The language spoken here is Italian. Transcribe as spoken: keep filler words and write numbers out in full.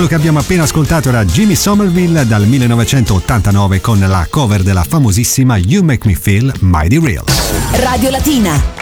Quello che abbiamo appena ascoltato era Jimmy Somerville dal millenovecentottantanove con la cover della famosissima You Make Me Feel Mighty Real. Radio Latina,